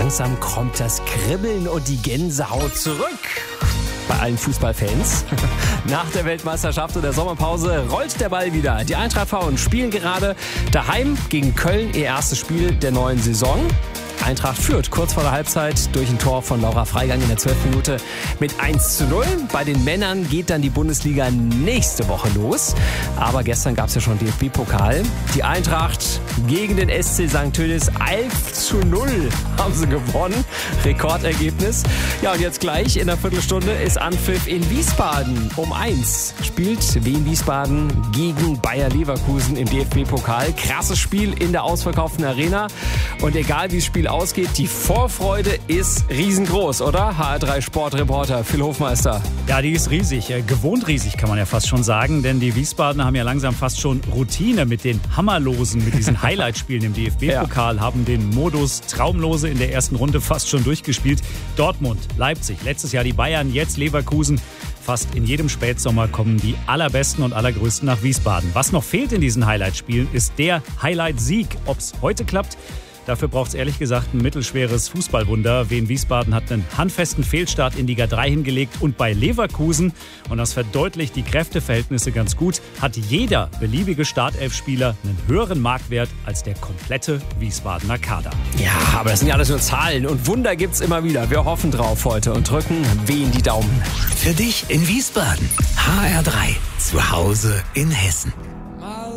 langsam kommt das Kribbeln und die Gänsehaut zurück. Bei allen Fußballfans. Nach der Weltmeisterschaft und der Sommerpause rollt der Ball wieder. Die Eintracht Frauen spielen gerade daheim gegen Köln ihr erstes Spiel der neuen Saison. Eintracht führt kurz vor der Halbzeit durch ein Tor von Laura Freigang in der 12. Minute mit 1:0. Bei den Männern geht dann die Bundesliga nächste Woche los. Aber gestern gab es ja schon DFB-Pokal. Die Eintracht gegen den SC St. Tönnies 11:0 haben sie gewonnen. Rekordergebnis. Ja, und jetzt gleich in der Viertelstunde ist Anpfiff in Wiesbaden. Um 1 spielt Wien Wiesbaden gegen Bayer Leverkusen im DFB-Pokal. Krasses Spiel in der ausverkauften Arena. Und egal wie das Spiel ausgeht, die Vorfreude ist riesengroß, oder? HR3 Sportreporter Phil Hofmeister. Ja, die ist riesig. Gewohnt riesig, kann man ja fast schon sagen. Denn die Wiesbadener haben ja langsam fast schon Routine mit den Hammerlosen, mit diesen Highlight-Spielen im DFB-Pokal, haben den Modus Traumlose in der ersten Runde fast schon durchgespielt. Dortmund, Leipzig, letztes Jahr die Bayern, jetzt Leverkusen. Fast in jedem Spätsommer kommen die allerbesten und allergrößten nach Wiesbaden. Was noch fehlt in diesen Highlight-Spielen, ist der Highlight-Sieg. Ob es heute klappt? Dafür braucht es ehrlich gesagt ein mittelschweres Fußballwunder. Wien Wiesbaden hat einen handfesten Fehlstart in Liga 3 hingelegt. Und bei Leverkusen, und das verdeutlicht die Kräfteverhältnisse ganz gut, hat jeder beliebige Startelfspieler einen höheren Marktwert als der komplette Wiesbadener Kader. Ja, aber das sind ja alles nur Zahlen und Wunder gibt's immer wieder. Wir hoffen drauf heute und drücken Wien die Daumen. Für dich in Wiesbaden. HR3. Zu Hause in Hessen.